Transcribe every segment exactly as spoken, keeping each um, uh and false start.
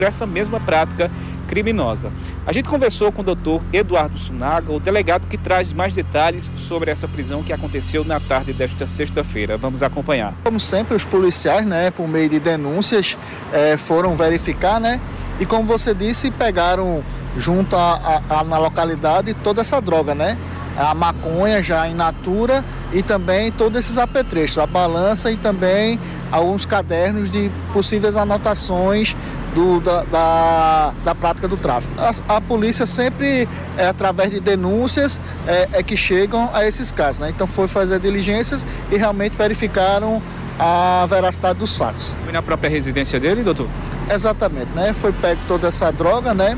essa mesma prática criminosa. A gente conversou com o doutor Eduardo Sunaga, o delegado que traz mais detalhes sobre essa prisão que aconteceu na tarde desta sexta-feira. Vamos acompanhar. Como sempre, os policiais, né, por meio de denúncias, eh, foram verificar, né, e como você disse, pegaram junto a, a, a, na localidade toda essa droga, né, a maconha já in natura e também todos esses apetrechos, a balança e também alguns cadernos de possíveis anotações Do, da, da, da prática do tráfico. A, a polícia sempre, é, através de denúncias, é, é que chegam a esses casos, né? Então foi fazer diligências e realmente verificaram a veracidade dos fatos. Foi na própria residência dele, doutor? Exatamente, né? Foi pego toda essa droga, né?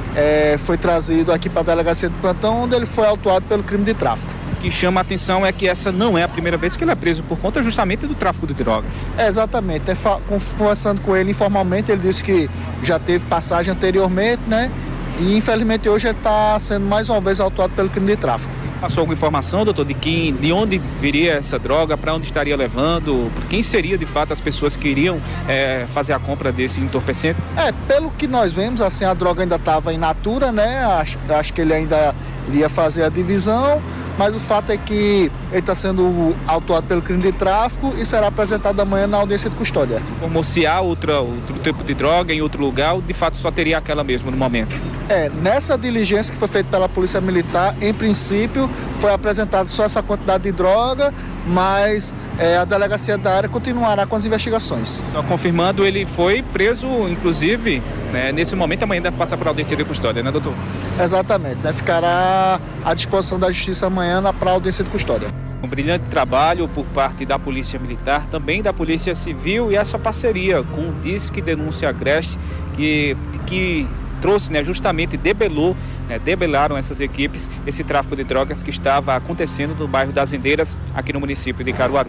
É, foi trazido aqui para a delegacia de plantão, onde ele foi autuado pelo crime de tráfico. O que chama a atenção é que essa não é a primeira vez que ele é preso por conta justamente do tráfico de drogas. É, exatamente. É, conversando com ele informalmente, ele disse que já teve passagem anteriormente, né? E infelizmente hoje ele está sendo mais uma vez autuado pelo crime de tráfico. Passou alguma informação, doutor, de quem, de onde viria essa droga, para onde estaria levando, quem seria de fato as pessoas que iriam é, fazer a compra desse entorpecente? É, pelo que nós vemos, assim, a droga ainda estava in natura, né? Acho, acho que ele ainda iria fazer a divisão, mas o fato é que ele está sendo autuado pelo crime de tráfico e será apresentado amanhã na audiência de custódia. Como se há outra, outro tipo de droga em outro lugar, de fato só teria aquela mesmo no momento? É, nessa diligência que foi feita pela Polícia Militar, em princípio, foi apresentada só essa quantidade de droga, mas é, a delegacia da área continuará com as investigações. Só confirmando, ele foi preso, inclusive, né, nesse momento amanhã deve passar por audiência de custódia, né, doutor? Exatamente, né, ficará à disposição da Justiça amanhã para a audiência de custódia. Um brilhante trabalho por parte da Polícia Militar, também da Polícia Civil e essa parceria com o Disque Denúncia Agreste, que, que trouxe, né, justamente debelou, né, debelaram essas equipes, esse tráfico de drogas que estava acontecendo no bairro das Indeiras, aqui no município de Caruaru.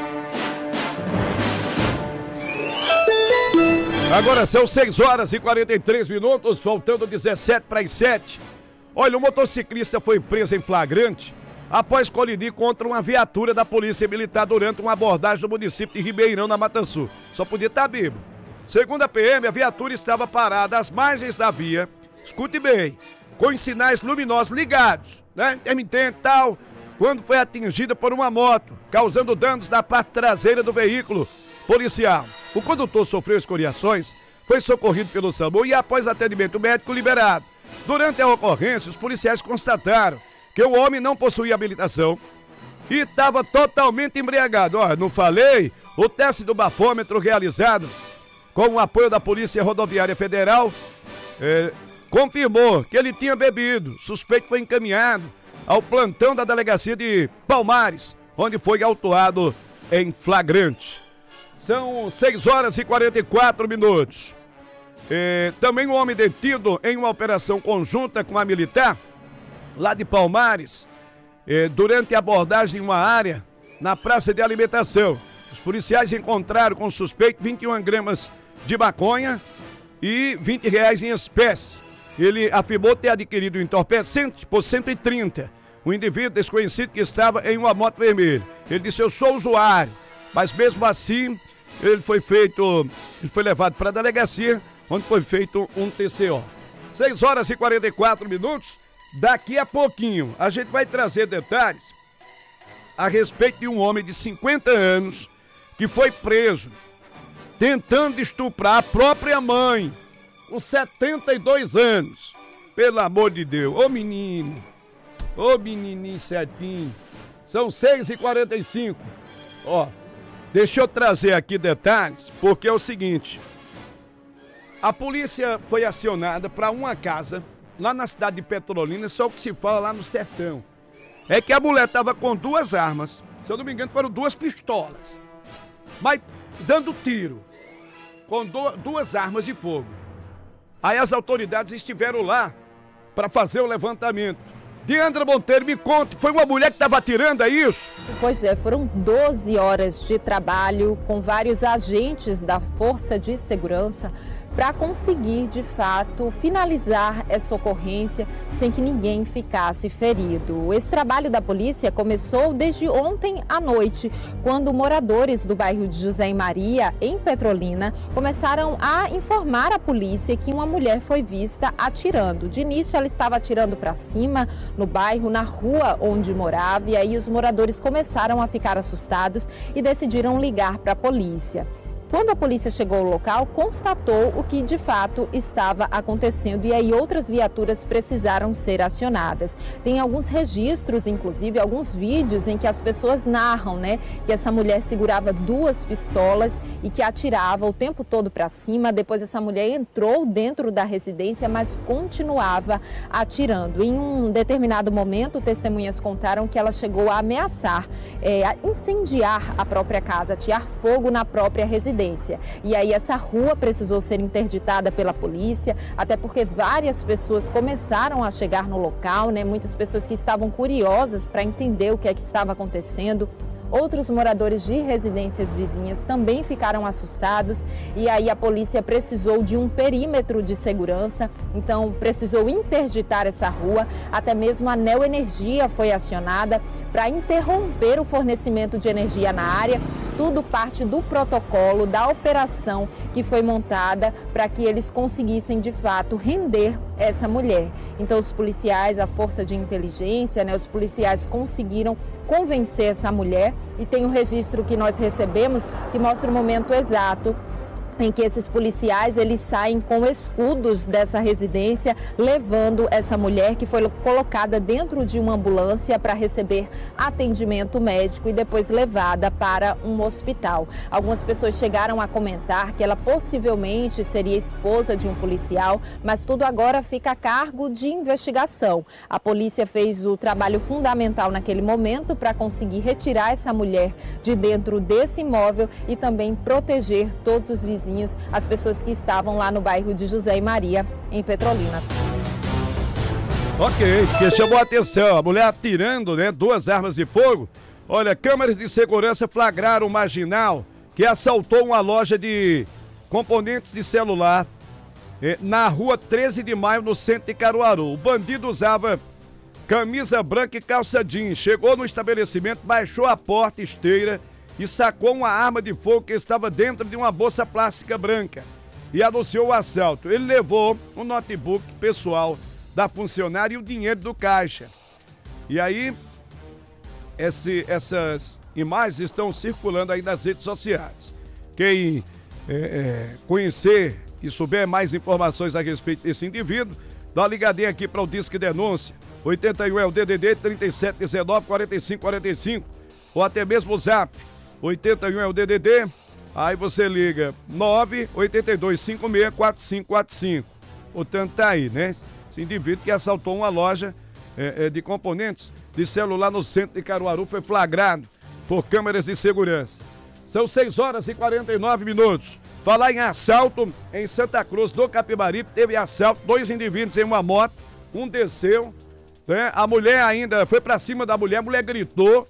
Agora são seis horas e quarenta e três minutos, faltando dezessete para as sete. Olha, o motociclista foi preso em flagrante após colidir contra uma viatura da Polícia Militar durante uma abordagem no município de Ribeirão, na Mata Sul. Só podia estar bêbado. Segundo a P M, a viatura estava parada às margens da via, escute bem, com os sinais luminosos ligados, né, intermitente e tal, quando foi atingida por uma moto, causando danos na parte traseira do veículo policial. O condutor sofreu escoriações, foi socorrido pelo SAMU e após atendimento médico liberado. Durante a ocorrência, os policiais constataram que o homem não possuía habilitação e estava totalmente embriagado. Ó, não falei? O teste do bafômetro realizado com o apoio da Polícia Rodoviária Federal é, confirmou que ele tinha bebido. O suspeito foi encaminhado ao plantão da delegacia de Palmares, onde foi autuado em flagrante. São seis horas e quarenta e quatro minutos. É, também um homem detido em uma operação conjunta com a militar, lá de Palmares, é, durante a abordagem em uma área na praça de alimentação. Os policiais encontraram com o suspeito vinte e uma gramas de maconha e vinte reais em espécie. Ele afirmou ter adquirido o entorpecente por cento e trinta. O indivíduo desconhecido que estava em uma moto vermelha. Ele disse: eu sou usuário, mas mesmo assim ele foi feito, ele foi levado para a delegacia, onde foi feito um T C O. seis horas e quarenta e quatro minutos. Daqui a pouquinho a gente vai trazer detalhes a respeito de um homem de cinquenta anos que foi preso tentando estuprar a própria mãe com setenta e dois anos. Pelo amor de Deus, ô menino, ô menininho certinho. São seis e quarenta e cinco. Ó, deixa eu trazer aqui detalhes, porque é o seguinte: a polícia foi acionada para uma casa lá na cidade de Petrolina, só o que se fala lá no sertão é que a mulher estava com duas armas, se eu não me engano foram duas pistolas, mas dando tiro, com do, duas armas de fogo. Aí as autoridades estiveram lá para fazer o levantamento. Diandra Monteiro, me conte, foi uma mulher que estava atirando, é isso? Pois é, foram doze horas de trabalho com vários agentes da Força de Segurança para conseguir, de fato, finalizar essa ocorrência sem que ninguém ficasse ferido. Esse trabalho da polícia começou desde ontem à noite, quando moradores do bairro de José e Maria, em Petrolina, começaram a informar a polícia que uma mulher foi vista atirando. De início, ela estava atirando para cima, no bairro, na rua onde morava, e aí os moradores começaram a ficar assustados e decidiram ligar para a polícia. Quando a polícia chegou ao local, constatou o que de fato estava acontecendo e aí outras viaturas precisaram ser acionadas. Tem alguns registros, inclusive alguns vídeos em que as pessoas narram, né, que essa mulher segurava duas pistolas e que atirava o tempo todo para cima. Depois essa mulher entrou dentro da residência, mas continuava atirando. Em um determinado momento, testemunhas contaram que ela chegou a ameaçar, é, a incendiar a própria casa, atear fogo na própria residência. E aí essa rua precisou ser interditada pela polícia, até porque várias pessoas começaram a chegar no local, né? Muitas pessoas que estavam curiosas para entender o que é que estava acontecendo. Outros moradores de residências vizinhas também ficaram assustados e aí a polícia precisou de um perímetro de segurança, então precisou interditar essa rua, até mesmo a Neoenergia foi acionada para interromper o fornecimento de energia na área, tudo parte do protocolo, da operação que foi montada para que eles conseguissem de fato render essa mulher. Então os policiais, a força de inteligência, né, os policiais conseguiram convencer essa mulher e tem um registro que nós recebemos que mostra o momento exato em que esses policiais eles saem com escudos dessa residência, levando essa mulher que foi colocada dentro de uma ambulância para receber atendimento médico e depois levada para um hospital. Algumas pessoas chegaram a comentar que ela possivelmente seria esposa de um policial, mas tudo agora fica a cargo de investigação. A polícia fez o trabalho fundamental naquele momento para conseguir retirar essa mulher de dentro desse imóvel e também proteger todos os vizinhos, as pessoas que estavam lá no bairro de José e Maria, em Petrolina. Ok, que chamou a atenção, a mulher atirando, né, duas armas de fogo. Olha, câmeras de segurança flagraram um marginal que assaltou uma loja de componentes de celular eh, na rua treze de maio, no centro de Caruaru. O bandido usava camisa branca e calça jeans, chegou no estabelecimento, baixou a porta esteira e sacou uma arma de fogo que estava dentro de uma bolsa plástica branca e anunciou o assalto. Ele levou um notebook pessoal da funcionária e o dinheiro do caixa. E aí, esse, essas imagens estão circulando aí nas redes sociais. Quem é, é, conhecer e souber mais informações a respeito desse indivíduo, dá uma ligadinha aqui para o Disque Denúncia. oitenta e um é o D D D trinta e sete dezenove quarenta e cinco quarenta e cinco ou até mesmo o Zap. oitenta e um é o D D D, aí você liga nove oito dois cinco seis quatro cinco quatro cinco. O tanto tá aí, né? Esse indivíduo que assaltou uma loja é, é, de componentes de celular no centro de Caruaru foi flagrado por câmeras de segurança. São seis horas e quarenta e nove minutos. Falar em assalto, em Santa Cruz do Capibaribe, teve assalto, dois indivíduos em uma moto, um desceu, né? A mulher ainda foi pra cima da mulher, a mulher gritou.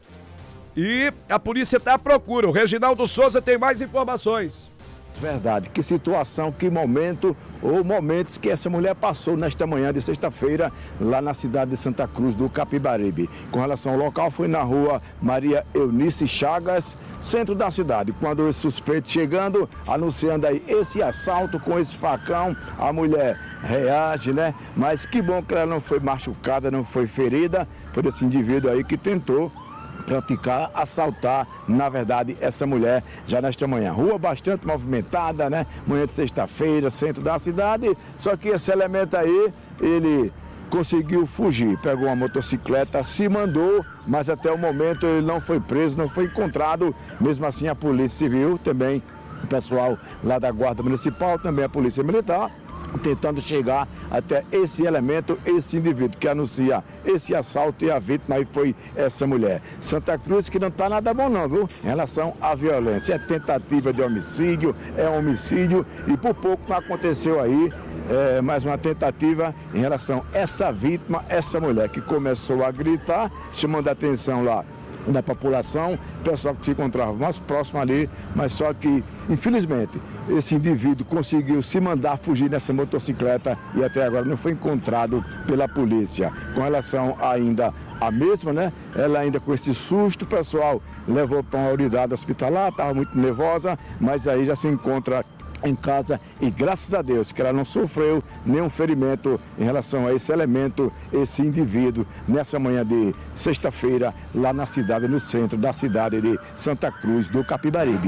E a polícia está à procura. O Reginaldo Souza tem mais informações. Verdade. Que situação, que momento ou momentos que essa mulher passou nesta manhã de sexta-feira lá na cidade de Santa Cruz do Capibaribe. Com relação ao local, foi na rua Maria Eunice Chagas, centro da cidade. Quando os suspeitos chegando, anunciando aí esse assalto com esse facão, a mulher reage, né? Mas que bom que ela não foi machucada, não foi ferida por esse indivíduo aí que tentou praticar, assaltar, na verdade, essa mulher já nesta manhã. Rua bastante movimentada, né? Manhã de sexta-feira, centro da cidade, só que esse elemento aí, ele conseguiu fugir, pegou uma motocicleta, se mandou, mas até o momento ele não foi preso, não foi encontrado. Mesmo assim, a Polícia Civil, também o pessoal lá da Guarda Municipal, também a Polícia Militar, tentando chegar até esse elemento, esse indivíduo que anuncia esse assalto, e a vítima aí foi essa mulher. Santa Cruz que não está nada bom não, viu? Em relação à violência, é tentativa de homicídio, é homicídio, e por pouco não aconteceu aí é, mais uma tentativa em relação a essa vítima, essa mulher que começou a gritar, chamando a atenção lá da população, pessoal que se encontrava mais próximo ali, mas só que, infelizmente, esse indivíduo conseguiu se mandar fugir nessa motocicleta e até agora não foi encontrado pela polícia. Com relação ainda à mesma, né? Ela ainda com esse susto, o pessoal levou para uma unidade hospitalar, estava muito nervosa, mas aí já se encontra em casa e graças a Deus que ela não sofreu nenhum ferimento em relação a esse elemento, esse indivíduo, nessa manhã de sexta-feira, lá na cidade, no centro da cidade de Santa Cruz do Capibaribe.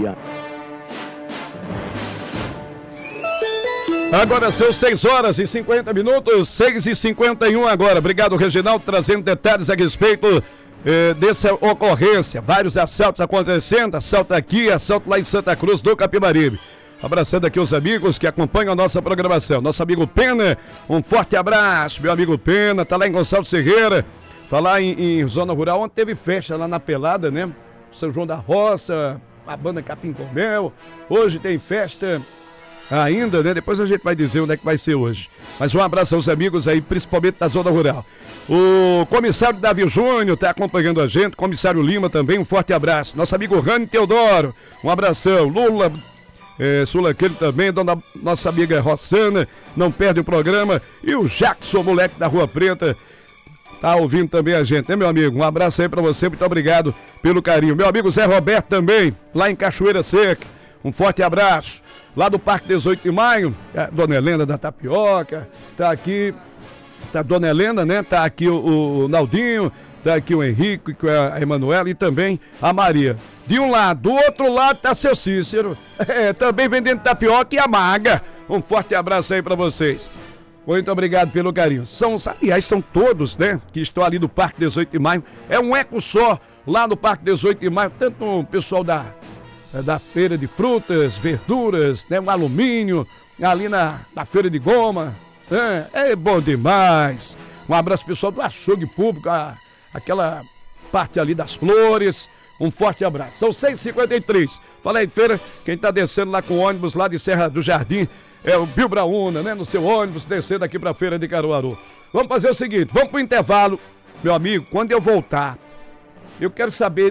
Agora são seis horas e cinquenta minutos, seis e cinquenta e um agora. Obrigado, Reginaldo, trazendo detalhes a respeito eh, dessa ocorrência. Vários assaltos acontecendo, assalto aqui, assalto lá em Santa Cruz do Capibaribe. Abraçando aqui os amigos que acompanham a nossa programação. Nosso amigo Pena, um forte abraço, meu amigo Pena, tá lá em Gonçalves Ferreira, tá lá em, em Zona Rural, onde teve festa lá na Pelada, né? São João da Roça, a banda Capim Comel. Hoje tem festa ainda, né? Depois a gente vai dizer onde é que vai ser hoje. Mas um abraço aos amigos aí, principalmente da Zona Rural. O comissário Davi Júnior tá acompanhando a gente, o comissário Lima também, um forte abraço. Nosso amigo Rani Teodoro, um abração. Lula... É, Sulaqueiro também, dona, nossa amiga Rossana, não perde o programa. E o Jackson, moleque da Rua Preta, tá ouvindo também a gente, né, meu amigo? Um abraço aí pra você, muito obrigado pelo carinho. Meu amigo Zé Roberto também, lá em Cachoeira Seca, um forte abraço. Lá do Parque dezoito de maio, a Dona Helena da Tapioca, tá aqui, tá a Dona Helena, né? Tá aqui o, o Naldinho, tá aqui o Henrique, a Emanuela e também a Maria. De um lado, do outro lado tá seu Cícero, é, também vendendo tapioca e a Maga. Um forte abraço aí pra vocês. Muito obrigado pelo carinho. São, aliás, são todos, né, que estão ali no Parque dezoito de maio. É um eco só lá no Parque dezoito de maio, tanto o pessoal da, da Feira de Frutas, Verduras, né, o alumínio, ali na, na Feira de Goma. É, é bom demais. Um abraço pessoal do açougue público, a, aquela parte ali das flores. Um forte abraço. São seis e cinquenta e três. Fala aí, feira, quem tá descendo lá com o ônibus lá de Serra do Jardim é o Bill Brauna, né? No seu ônibus, descendo aqui pra Feira de Caruaru. Vamos fazer o seguinte, vamos pro intervalo. Meu amigo, quando eu voltar, eu quero saber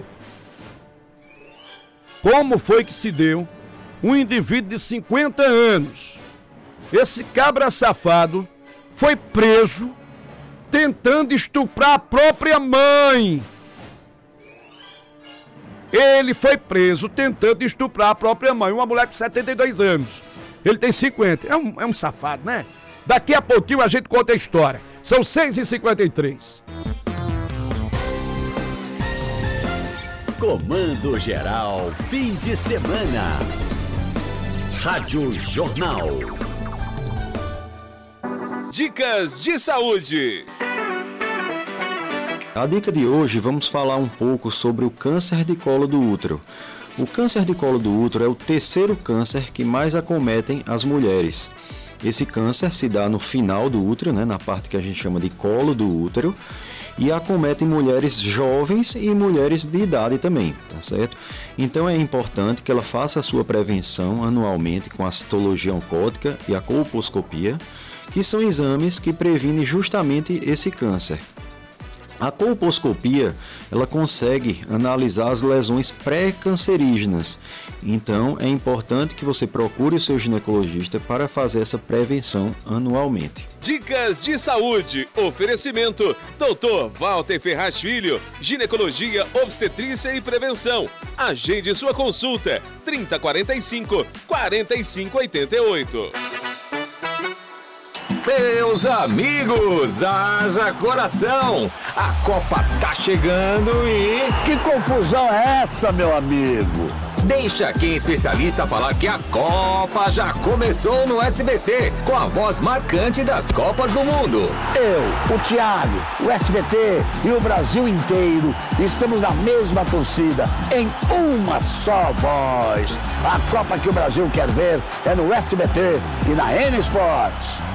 como foi que se deu um indivíduo de cinquenta anos. Esse cabra safado foi preso tentando estuprar a própria mãe. Ele foi preso tentando estuprar a própria mãe, uma mulher com setenta e dois anos. Ele tem cinquenta, é um, é um safado, né? Daqui a pouquinho a gente conta a história. São seis e cinquenta e três. Comando Geral, fim de semana. Rádio Jornal. Dicas de saúde. A dica de hoje, vamos falar um pouco sobre o câncer de colo do útero. O câncer de colo do útero é o terceiro câncer que mais acometem as mulheres. Esse câncer se dá no final do útero, né, na parte que a gente chama de colo do útero, e acomete mulheres jovens e mulheres de idade também, tá certo? Então é importante que ela faça a sua prevenção anualmente com a citologia oncótica e a colposcopia, que são exames que previnem justamente esse câncer. A colposcopia, ela consegue analisar as lesões pré-cancerígenas. Então, é importante que você procure o seu ginecologista para fazer essa prevenção anualmente. Dicas de saúde. Oferecimento doutor Walter Ferraz Filho, ginecologia, obstetrícia e prevenção. Agende sua consulta. trinta, quarenta e cinco, quarenta e cinco, oitenta e oito. Meus amigos, haja coração! A Copa tá chegando e... Que confusão é essa, meu amigo? Deixa quem é especialista falar que a Copa já começou no S B T, com a voz marcante das Copas do Mundo. Eu, o Thiago, o S B T e o Brasil inteiro estamos na mesma torcida, em uma só voz. A Copa que o Brasil quer ver é no S B T e na N Sports.